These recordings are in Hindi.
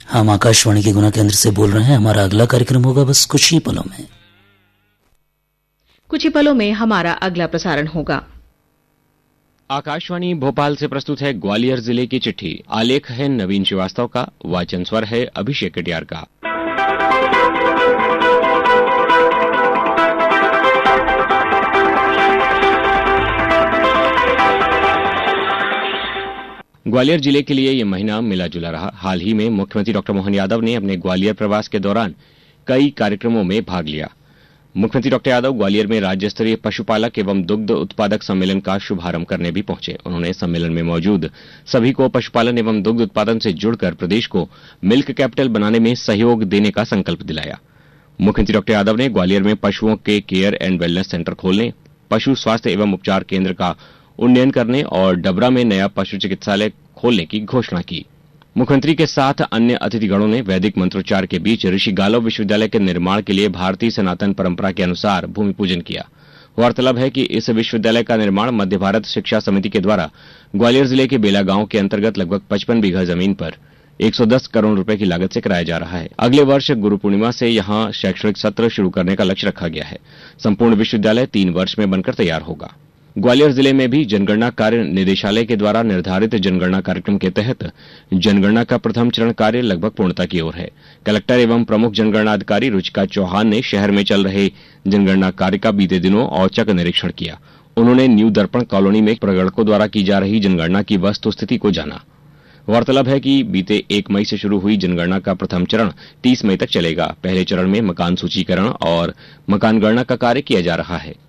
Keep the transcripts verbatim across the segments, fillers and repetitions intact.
हम आकाशवाणी के गुना केंद्र से बोल रहे हैं। हमारा अगला कार्यक्रम होगा बस कुछ ही पलों में। कुछ ही पलों में हमारा अगला प्रसारण होगा। आकाशवाणी भोपाल से प्रस्तुत है ग्वालियर जिले की चिट्ठी। आलेख है नवीन श्रीवास्तव का, वाचन स्वर है अभिषेक कटियार का। ग्वालियर जिले के लिए यह महीना मिला जुला रहा। हाल ही में मुख्यमंत्री डॉक्टर मोहन यादव ने अपने ग्वालियर प्रवास के दौरान कई कार्यक्रमों में भाग लिया। मुख्यमंत्री डॉक्टर यादव ग्वालियर में राज्य स्तरीय पशुपालक एवं दुग्ध उत्पादक सम्मेलन का शुभारंभ करने भी पहुंचे। उन्होंने सम्मेलन में मौजूद सभी को पशुपालन एवं दुग्ध उत्पादन से जुड़कर प्रदेश को मिल्क कैपिटल बनाने में सहयोग देने का संकल्प दिलाया। मुख्यमंत्री डॉक्टर यादव ने ग्वालियर में पशुओं के केयर एंड वेलनेस सेंटर खोलने, पशु स्वास्थ्य एवं उपचार केंद्र का उन्नयन करने और डबरा में नया पशु चिकित्सालय खोलने की घोषणा की। मुख्यमंत्री के साथ अन्य अतिथिगणों ने वैदिक मंत्रोच्चार के बीच ऋषि गालव विश्वविद्यालय के निर्माण के लिए भारतीय सनातन परंपरा के अनुसार भूमि पूजन किया। गौरतलब है कि इस विश्वविद्यालय का निर्माण मध्य भारत शिक्षा समिति के द्वारा ग्वालियर जिले के बेला गांव के अंतर्गत लगभग पचपन बीघा जमीन पर एक सौ दस करोड़ रुपए की लागत से कराया जा रहा है। अगले वर्ष गुरु पूर्णिमा से यहां शैक्षणिक सत्र शुरू करने का लक्ष्य रखा गया है। संपूर्ण विश्वविद्यालय तीन वर्ष में बनकर तैयार होगा। ग्वालियर जिले में भी जनगणना कार्य निदेशालय के द्वारा निर्धारित जनगणना कार्यक्रम के तहत जनगणना का प्रथम चरण कार्य लगभग पूर्णता की ओर है। कलेक्टर एवं प्रमुख जनगणना अधिकारी रुचिका चौहान ने शहर में चल रहे जनगणना कार्य का बीते दिनों औचक निरीक्षण किया। उन्होंने न्यू दर्पण कॉलोनी में प्रगणकों द्वारा की जा रही जनगणना की वस्तुस्थिति को जाना। गौरतलब है कि बीते एक मई से शुरू हुई जनगणना का प्रथम चरण तीस मई तक चलेगा। पहले चरण में मकान सूचीकरण और मकान गणना का कार्य किया जा रहा है।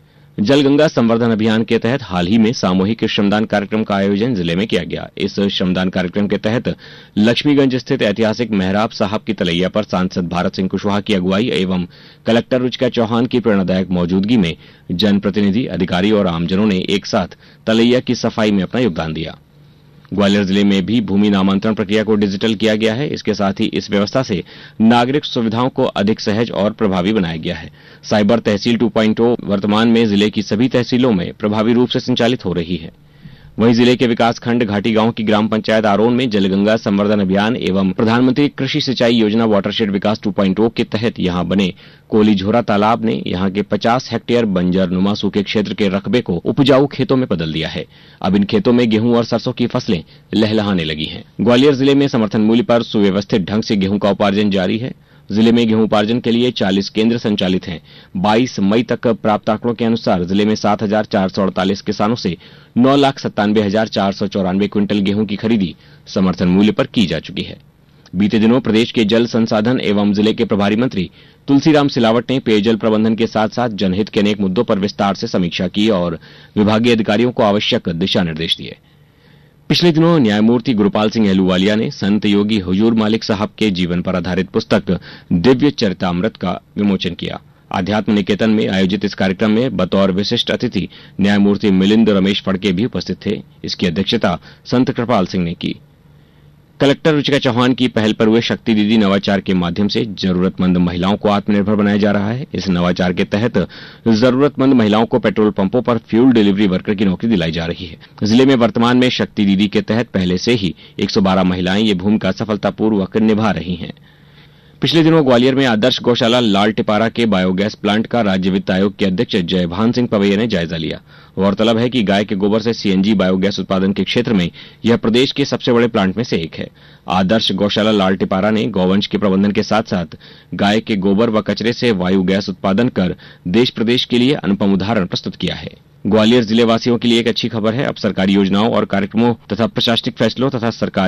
जलगंगा संवर्धन अभियान के तहत हाल ही में सामूहिक श्रमदान कार्यक्रम का आयोजन जिले में किया गया। इस श्रमदान कार्यक्रम के तहत लक्ष्मीगंज स्थित ऐतिहासिक मेहराब साहब की तलैया पर सांसद भारत सिंह कुशवाहा की अगुवाई एवं कलेक्टर रुचिका चौहान की प्रेरणादायक मौजूदगी में जनप्रतिनिधि, अधिकारी और आमजनों ने एक साथ तलैया की सफाई में अपना योगदान दिया। ग्वालियर जिले में भी भूमि नामांतरण प्रक्रिया को डिजिटल किया गया है। इसके साथ ही इस व्यवस्था से नागरिक सुविधाओं को अधिक सहज और प्रभावी बनाया गया है। साइबर तहसील टू पॉइंट ओ वर्तमान में जिले की सभी तहसीलों में प्रभावी रूप से संचालित हो रही है। वहीं जिले के विकासखंड घाटी गांव की ग्राम पंचायत आरोन में जलगंगा संवर्धन अभियान एवं प्रधानमंत्री कृषि सिंचाई योजना वाटरशेड विकास टू पॉइंट ओ के तहत यहां बने कोलीझोरा तालाब ने यहां के पचास हेक्टेयर बंजर नुमा सूखे क्षेत्र के रकबे को उपजाऊ खेतों में बदल दिया है। अब इन खेतों में गेहूं और सरसों की फसलें लहलहाने लगी हैं। ग्वालियर जिले में समर्थन मूल्य पर सुव्यवस्थित ढंग से गेहूं का उपार्जन जारी है। जिले में गेहूं उपार्जन के लिए चालीस केंद्र संचालित हैं। बाईस मई तक प्राप्त आंकड़ों के अनुसार जिले में सात हजार चार सौ अड़तालीस किसानों से नौ लाख सत्तानवे हजार चार सौ चौरानवे क्विंटल गेहूं की खरीदी समर्थन मूल्य पर की जा चुकी है। बीते दिनों प्रदेश के जल संसाधन एवं जिले के प्रभारी मंत्री तुलसीराम सिलावट ने पेयजल प्रबंधन के साथ साथ जनहित के अनेक मुद्दों पर विस्तार से समीक्षा की और विभागीय अधिकारियों को आवश्यक दिशा निर्देश दिए। पिछले दिनों न्यायमूर्ति गुरुपाल सिंह अहलूवालिया ने संत योगी हुजूर मालिक साहब के जीवन पर आधारित पुस्तक दिव्य चरितामृत का विमोचन किया। आध्यात्म निकेतन में आयोजित इस कार्यक्रम में बतौर विशिष्ट अतिथि न्यायमूर्ति मिलिंद रमेश फड़के भी उपस्थित थे। इसकी अध्यक्षता संत कृपाल सिंह ने की। कलेक्टर रुचिका चौहान की पहल पर हुए शक्ति दीदी नवाचार के माध्यम से जरूरतमंद महिलाओं को आत्मनिर्भर बनाया जा रहा है। इस नवाचार के तहत जरूरतमंद महिलाओं को पेट्रोल पंपों पर फ्यूल डिलीवरी वर्कर की नौकरी दिलाई जा रही है। जिले में वर्तमान में शक्ति दीदी के तहत पहले से ही एक सौ बारह महिलाएं ये भूमिका सफलतापूर्वक निभा रही हैं। पिछले दिनों ग्वालियर में आदर्श गौशाला लाल टिपारा के बायोगैस प्लांट का राज्य वित्त आयोग के अध्यक्ष जयभान सिंह पवैया ने जायजा लिया। गौरतलब है कि गाय के गोबर से सीएनजी बायोगैस उत्पादन के क्षेत्र में यह प्रदेश के सबसे बड़े प्लांट में से एक है। आदर्श गौशाला लाल टिपारा ने गौवंश के प्रबंधन के साथ साथ गाय के गोबर व कचरे से वायु गैस उत्पादन कर देश प्रदेश के लिए अनुपम उदाहरण प्रस्तुत किया है। ग्वालियर जिले वासियों के लिए एक अच्छी खबर है। अब सरकारी योजनाओं और कार्यक्रमों तथा प्रशासनिक फैसलों तथा सरकारी